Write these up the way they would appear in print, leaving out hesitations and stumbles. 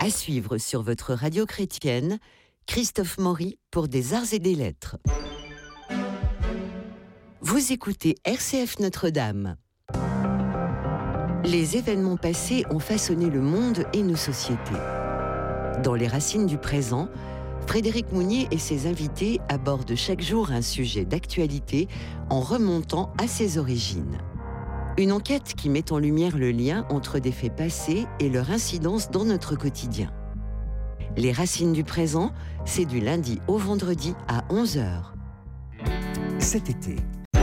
À suivre sur votre radio chrétienne, Christophe Maury pour des arts et des lettres. Vous écoutez RCF Notre-Dame. Les événements passés ont façonné le monde et nos sociétés. Dans les racines du présent, Frédéric Mounier et ses invités abordent chaque jour un sujet d'actualité en remontant à ses origines. Une enquête qui met en lumière le lien entre des faits passés et leur incidence dans notre quotidien. Les racines du présent, c'est du lundi au vendredi à 11h. Cet été.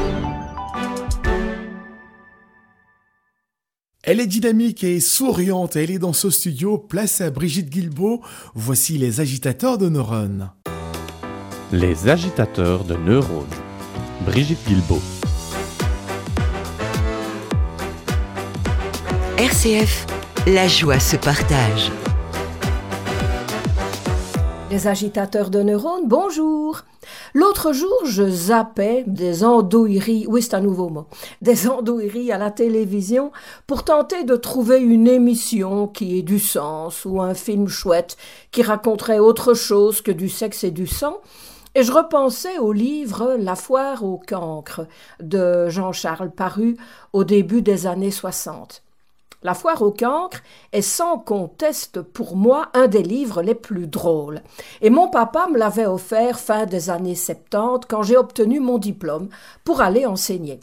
Elle est dynamique et souriante, elle est dans ce studio, place à Brigitte Guilbeault. Voici les agitateurs de neurones. Les agitateurs de neurones. Brigitte Guilbeault. RCF, la joie se partage. Les agitateurs de neurones, bonjour. L'autre jour, je zappais des andouilleries, oui c'est un nouveau mot, des andouilleries à la télévision pour tenter de trouver une émission qui ait du sens ou un film chouette qui raconterait autre chose que du sexe et du sang. Et je repensais au livre La foire au cancre de Jean-Charles paru au début des années 60. La foire au cancre est sans conteste pour moi un des livres les plus drôles. Et mon papa me l'avait offert fin des années 70 quand j'ai obtenu mon diplôme pour aller enseigner.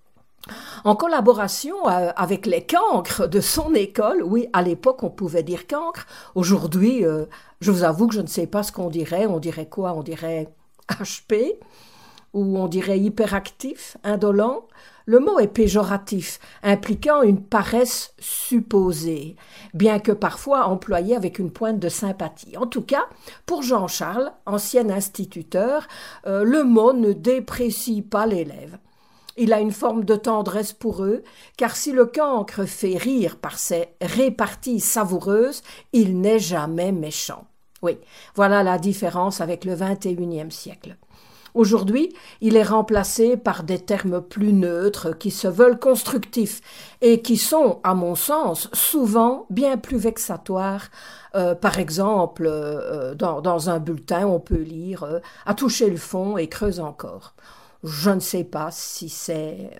En collaboration avec les cancres de son école, oui, à l'époque on pouvait dire cancre, aujourd'hui je vous avoue que je ne sais pas ce qu'on dirait quoi? On dirait HP ou on dirait hyperactif, indolent. Le mot est péjoratif, impliquant une paresse supposée, bien que parfois employé avec une pointe de sympathie. En tout cas, pour Jean-Charles, ancien instituteur, le mot ne déprécie pas l'élève. Il a une forme de tendresse pour eux, car si le cancre fait rire par ses réparties savoureuses, il n'est jamais méchant. Oui, voilà la différence avec le XXIe siècle. Aujourd'hui, il est remplacé par des termes plus neutres qui se veulent constructifs et qui sont, à mon sens, souvent bien plus vexatoires. Par exemple, dans un bulletin, on peut lire « à toucher le fond et creuse encore ». Je ne sais pas si c'est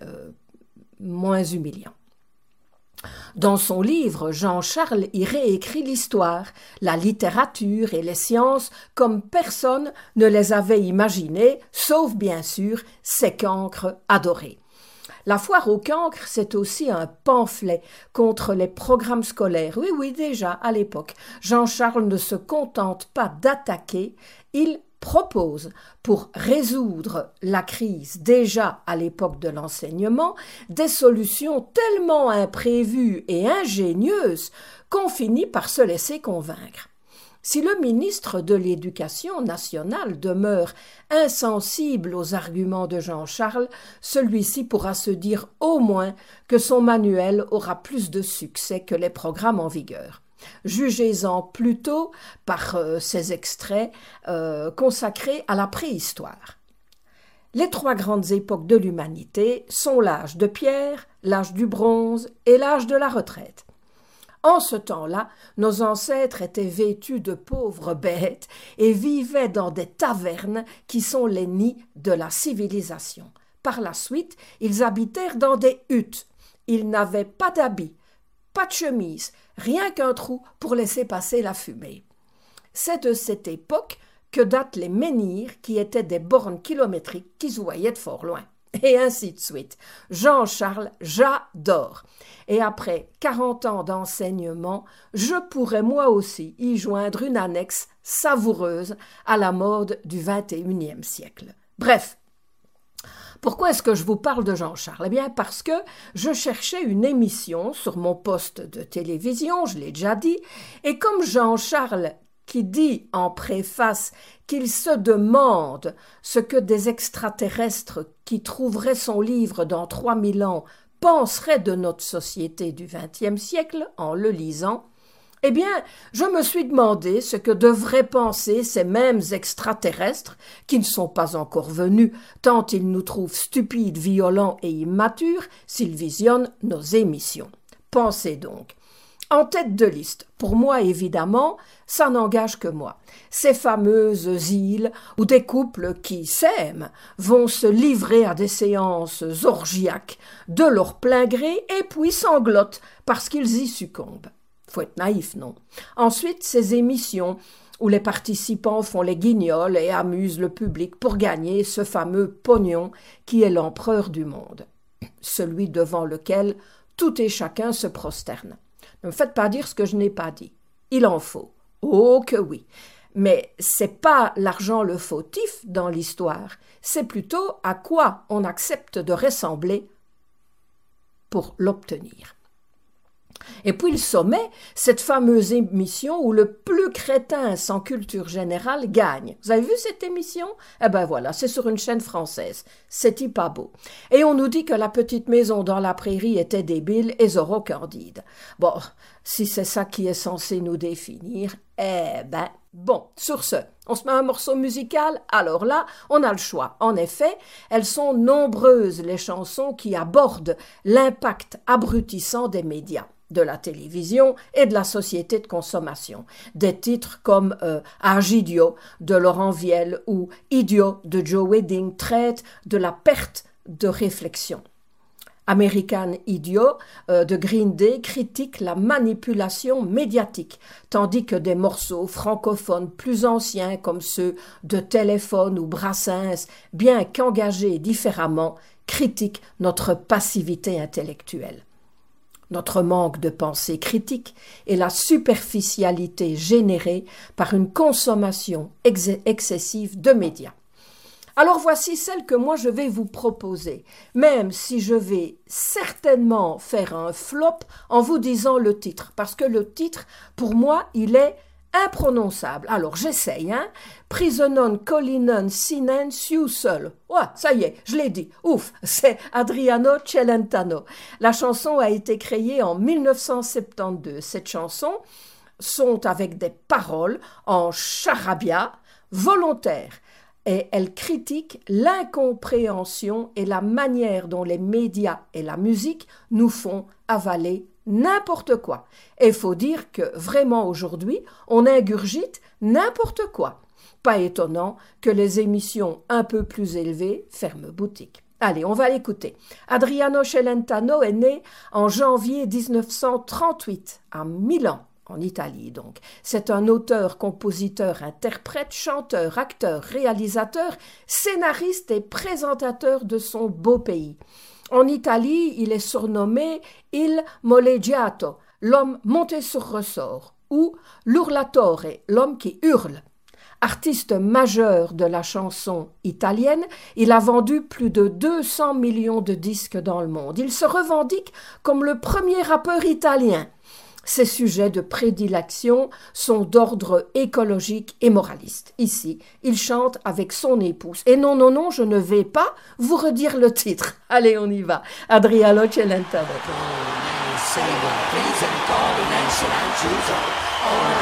moins humiliant. Dans son livre, Jean-Charles y réécrit l'histoire, la littérature et les sciences comme personne ne les avait imaginées, sauf bien sûr ses cancres adorés. La foire au cancre, c'est aussi un pamphlet contre les programmes scolaires. Oui, déjà, à l'époque, Jean-Charles ne se contente pas d'attaquer, il propose, pour résoudre la crise déjà à l'époque de l'enseignement, des solutions tellement imprévues et ingénieuses qu'on finit par se laisser convaincre. Si le ministre de l'Éducation nationale demeure insensible aux arguments de Jean-Charles, celui-ci pourra se dire au moins que son manuel aura plus de succès que les programmes en vigueur. Jugez-en plutôt par ces extraits consacrés à la préhistoire. Les trois grandes époques de l'humanité sont l'âge de pierre, l'âge du bronze et l'âge de la retraite. En ce temps-là, nos ancêtres étaient vêtus de pauvres bêtes et vivaient dans des tavernes qui sont les nids de la civilisation. Par la suite, ils habitèrent dans des huttes. Ils n'avaient pas d'habits, pas de chemise, rien qu'un trou pour laisser passer la fumée. C'est de cette époque que datent les menhirs qui étaient des bornes kilométriques qui se voyaient de fort loin. Et ainsi de suite. Jean-Charles, j'adore. Et après 40 ans d'enseignement, je pourrais moi aussi y joindre une annexe savoureuse à la mode du XXIe siècle. Bref. Pourquoi est-ce que je vous parle de Jean-Charles? Eh bien, parce que je cherchais une émission sur mon poste de télévision, je l'ai déjà dit, et comme Jean-Charles, qui dit en préface qu'il se demande ce que des extraterrestres qui trouveraient son livre dans 3000 ans penseraient de notre société du XXe siècle en le lisant, eh bien, je me suis demandé ce que devraient penser ces mêmes extraterrestres, qui ne sont pas encore venus, tant ils nous trouvent stupides, violents et immatures, s'ils visionnent nos émissions. Pensez donc. En tête de liste, pour moi évidemment, ça n'engage que moi. Ces fameuses îles où des couples qui s'aiment vont se livrer à des séances orgiaques de leur plein gré et puis sanglotent parce qu'ils y succombent. Faut être naïf, non? Ensuite, ces émissions où les participants font les guignols et amusent le public pour gagner ce fameux pognon qui est l'empereur du monde, celui devant lequel tout et chacun se prosterne. Ne me faites pas dire ce que je n'ai pas dit. Il en faut. Oh que oui. Mais c'est pas l'argent le fautif dans l'histoire, c'est plutôt à quoi on accepte de ressembler pour l'obtenir. Et puis le sommet, cette fameuse émission où le plus crétin sans culture générale gagne. Vous avez vu cette émission? Eh ben voilà, c'est sur une chaîne française. C'est pas beau. Et on nous dit que la petite maison dans la prairie était débile et zorro-candide. Bon, si c'est ça qui est censé nous définir, eh ben bon, sur ce, on se met un morceau musical, alors là, on a le choix. En effet, elles sont nombreuses les chansons qui abordent l'impact abrutissant des médias, de la télévision et de la société de consommation. Des titres comme Âge idiot de Laurent Viel ou Idiot de Joe Wedding traitent de la perte de réflexion. American Idiot de Green Day critique la manipulation médiatique, tandis que des morceaux francophones plus anciens comme ceux de Téléphone ou Brassens, bien qu'engagés différemment, critiquent notre passivité intellectuelle. Notre manque de pensée critique et la superficialité générée par une consommation excessive de médias. Alors voici celle que moi je vais vous proposer, même si je vais certainement faire un flop en vous disant le titre, parce que le titre, pour moi, il est imprononçable. Alors j'essaye, Prisonon Collinon Sinen Siu Seul. Ouais, ça y est, je l'ai dit. Ouf, c'est Adriano Celentano. La chanson a été créée en 1972. Cette chanson sont avec des paroles en charabia volontaires. Et elle critique l'incompréhension et la manière dont les médias et la musique nous font avaler n'importe quoi. Et il faut dire que vraiment aujourd'hui, on ingurgite n'importe quoi. Pas étonnant que les émissions un peu plus élevées ferment boutique. Allez, on va l'écouter. Adriano Celentano est né en janvier 1938 à Milan. En Italie, donc. C'est un auteur, compositeur, interprète, chanteur, acteur, réalisateur, scénariste et présentateur de son beau pays. En Italie, il est surnommé Il Moleggiato, l'homme monté sur ressort, ou l'Urlatore, l'homme qui hurle. Artiste majeur de la chanson italienne, il a vendu plus de 200 millions de disques dans le monde. Il se revendique comme le premier rappeur italien. Ses sujets de prédilection sont d'ordre écologique et moraliste. Ici, il chante avec son épouse. Et non, je ne vais pas vous redire le titre. Allez, on y va. Adriano Celentano.